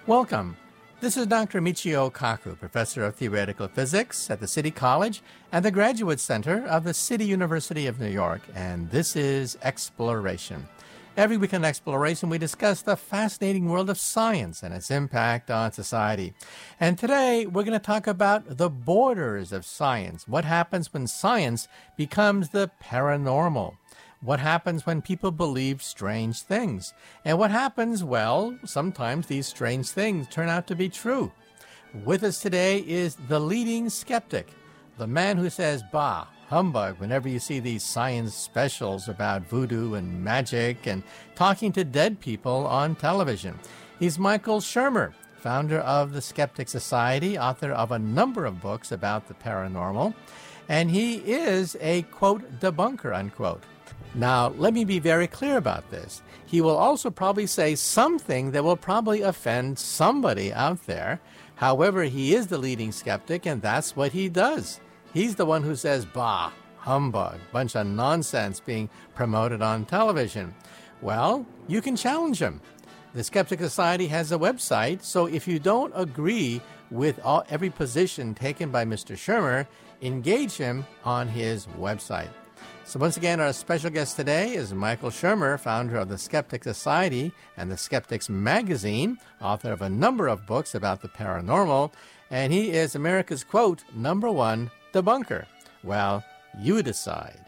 Welcome. This is Dr. Michio Kaku, Professor of Theoretical Physics at the City College and the Graduate Center of the City University of New York, and this is Exploration. Every week on Exploration, we discuss the fascinating world of science and its impact on society. And today, we're going to talk about the borders of science. What happens when science becomes the paranormal? What happens when people believe strange things? And what happens, well, sometimes these strange things turn out to be true. With us today is the leading skeptic, the man who says, bah, humbug, whenever you see these science specials about voodoo and magic and talking to dead people on television. He's Michael Shermer, founder of the Skeptic Society, author of a number of books about the paranormal, and he is a, quote, debunker, unquote. Now, let me be very clear about this. He will also probably say something that will probably offend somebody out there. However, he is the leading skeptic, and that's what he does. He's the one who says, bah, humbug, bunch of nonsense being promoted on television. Well, you can challenge him. The Skeptic Society has a website, so if you don't agree with every position taken by Mr. Shermer, engage him on his website. So once again, our special guest today is Michael Shermer, founder of the Skeptic Society and the Skeptics Magazine, author of a number of books about the paranormal, and he is America's, quote, #1 debunker. Well, you decide.